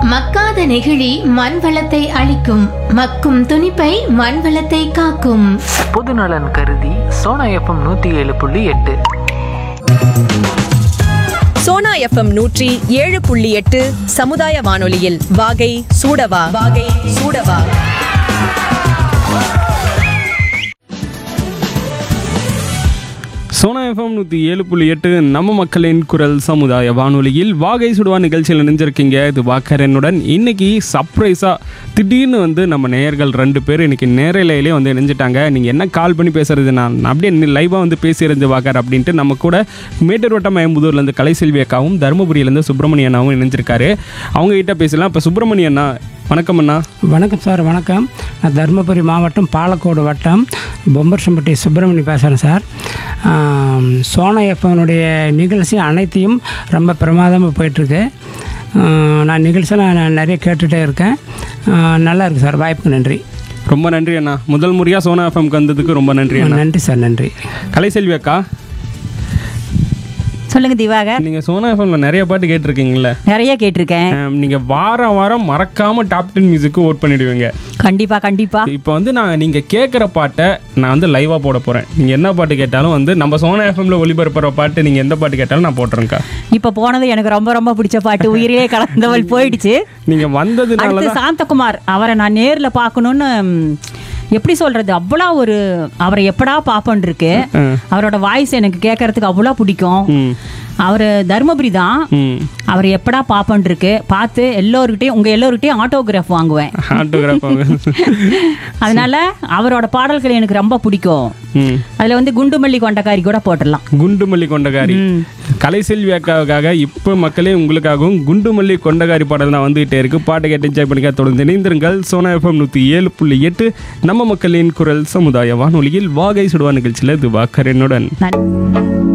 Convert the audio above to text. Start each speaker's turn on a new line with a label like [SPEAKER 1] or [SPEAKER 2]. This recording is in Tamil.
[SPEAKER 1] மக்காத நெகிழி மண் வளத்தை அழிக்கும், மக்கும் துணிப்பை மண் வளத்தை காக்கும்.
[SPEAKER 2] பொதுநலன் கருதி சோனா எஃப்எம் 107.8.
[SPEAKER 3] சோனா எஃப்எம் 107.8 சமுதாய வானொலியில் வாகை சூடவா.
[SPEAKER 4] சோனா எஃப்எம் 107.8 நம்ம மக்களின் குரல் சமுதாய வானொலியில் வாகை சுடுவா நிகழ்ச்சியில் நினைஞ்சிருக்கீங்க. இது வாக்கரனுடன். இன்னைக்கு சர்ப்ரைஸாக திடீர்னு நம்ம நேயர்கள் 2 பேர் இன்னைக்கு நேரலையிலே இணைஞ்சிட்டாங்க. நீங்கள் என்ன கால் பண்ணி பேசுறது, நான் அப்படியே லைவாக பேசியிருந்து வாக்கர் அப்படின்ட்டு நம்ம கூட மேட்டூர் வட்டம் மயம்புதூர்லேருந்து கலைசெல்வி அக்காவும் தருமபுரியிலேருந்து சுப்பிரமணிய அண்ணாவும் இணைஞ்சிருக்காரு. அவங்ககிட்ட பேசலாம். இப்போ சுப்பிரமணிய அண்ணா வணக்கம் அண்ணா.
[SPEAKER 5] வணக்கம் சார். வணக்கம். நான் தருமபுரி மாவட்டம் பாலக்கோடு வட்டம் பொம்பர்சம்பட்டி சுப்பிரமணி பேசுகிறேன் சார். சோனா எஃப்எம்னுடைய நிகழ்ச்சி அனைத்தையும் ரொம்ப பிரமாதமாக போயிட்டுருக்கு. நான் நிகழ்ச்சியெல்லாம் நான் நிறைய கேட்டுகிட்டே இருக்கேன். நல்லா இருக்குது சார். வாய்ப்புக்கு நன்றி.
[SPEAKER 4] ரொம்ப நன்றி அண்ணா. முதல் முறையாக சோனா எஃப்எம்க்கு வந்ததுக்கு ரொம்ப நன்றி அண்ணா.
[SPEAKER 5] நன்றி சார். நன்றி.
[SPEAKER 4] கலைசெல்வி அக்கா
[SPEAKER 6] சொல்லுங்க திவாகர்.
[SPEAKER 4] நீங்கள் சோனா எஃப்எம்ல நிறைய பாட்டு கேட்டிருக்கீங்களே?
[SPEAKER 6] நிறைய கேட்டிருக்கேன்.
[SPEAKER 4] நீங்கள் வாரம் மறக்காமல் டாப் 10 மியூசிக்கு ஓட் பண்ணிடுவீங்க.
[SPEAKER 6] கண்டிப்பா.
[SPEAKER 4] இப்போ நீங்கள் கேட்குற பாட்டை நான் லைவாக போட போகிறேன். நீங்கள் என்ன பாட்டு கேட்டாலும் நம்ம சோனா எஃப்எம்ல ஒளிபரப்புற பாட்டு நீங்கள் எந்த பாட்டு கேட்டாலும் நான் போட்டுறேன்க்கா.
[SPEAKER 6] இப்போ போனது எனக்கு ரொம்ப பிடிச்ச பாட்டு உயிரிலே கலந்தவள் போயிடுச்சு.
[SPEAKER 4] நீங்கள் வந்ததுனால
[SPEAKER 6] சாந்தகுமார் அவரை நான் நேரில் பார்க்கணுன்னு எப்படி சொல்றது, அவ்வளோ அவரை எப்படா பாப்பன் இருக்கு. அவரோட வாய்ஸ் எனக்கு கேட்கறதுக்கு அவ்வளோ பிடிக்கும். அவர் தருமபுரி தான். அவர் எப்படா பாப்பன் இருக்கு. பார்த்து உங்க எல்லோருக்கிட்டையும் ஆட்டோகிராஃப் வாங்குவேன். அதனால அவரோட பாடல்கள் எனக்கு ரொம்ப பிடிக்கும். அதுல குண்டுமல்லி கொண்டக்காரி கூட போட்டுடலாம்.
[SPEAKER 4] குண்டுமல்லி கொண்டக்காரி. கலைசெல்வி அக்காவுக்காக இப்போ மக்களே உங்களுக்காகவும் குண்டுமல்லி கொண்டகாரி பாடல் தான் வந்துகிட்டே இருக்கு. பாட்டை கேட்டு என்ஜாய் பண்ணிக்க. தொடர்ந்து இணைந்திருங்கள். சோனா எஃப்எம் 107.8 நம்ம மக்களின் குரல் சமுதாய வானொலியில் வாகை சுடுவா நிகழ்ச்சியில் இது வாக்கரனுடன்.